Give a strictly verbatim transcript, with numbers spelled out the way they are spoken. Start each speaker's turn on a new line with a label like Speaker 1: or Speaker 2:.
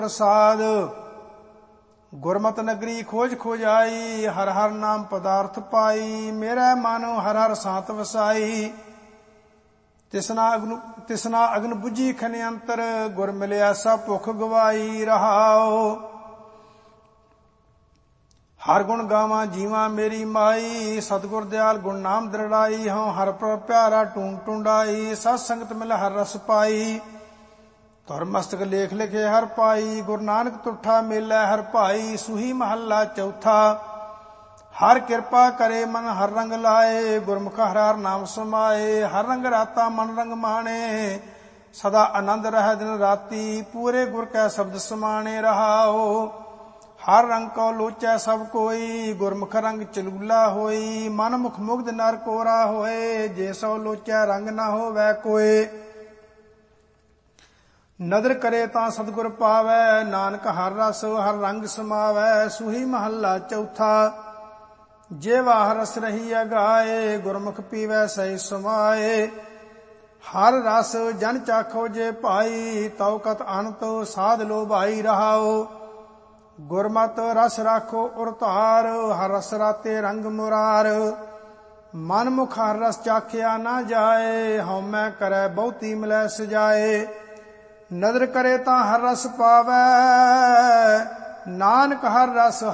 Speaker 1: प्रसाद। गुरमत नगरी खोज खोज आई, हर हर नाम पदार्थ पाई। मेरा मानो हर हर सांत वसाई। तिसना अग्न तिसना अग्न बुझी खने अंतर, गुर मिलिया सब भुख गवाई। रहाओ हर गुण गावा जीवा मेरी माई, सतगुर दयाल गुण नाम दृढ़ाई। हूँ हर पर प्यारा टूंड टूंडाई, सत संगत मिल हर रस पाई। तुर मस्तक लेख लिखे हर पाई, गुरु नानक तुठा मेला हर भाई। सुही महला चौथा, हर कृपा करे मन हर रंग लाए। गुरमुख हर हर नाम समाए, हर रंग राता मन रंग माने। सदा आनंद रह दिन राती, पूरे गुर कै शब्द समाने। रहाओ हर रंग को लोचै सब कोई, गुरमुख रंग चलूला होई। मन मुख मुग्ध नर कोरा होए, जे सो लोचै रंग न होवै कोय। नदर करे तां सतगुर पावै, नानक हर रस हर रंग समावै। सुही महला चौथा, जेवा रस रही अगाए। गुरमुख पीवै सही समाए, हर रस जन चाखो जे भाई। तौ कत अनत साध लो भाई। रहाओ गुरमत रस राखो उरतार, हर रस राते रंग मुरार। मन मुख हर रस चाखिया ना जाए, हਉਮੈ करै बहुती मिलै सजाए। नदर करे तां हर रस पावै, नानक हर रस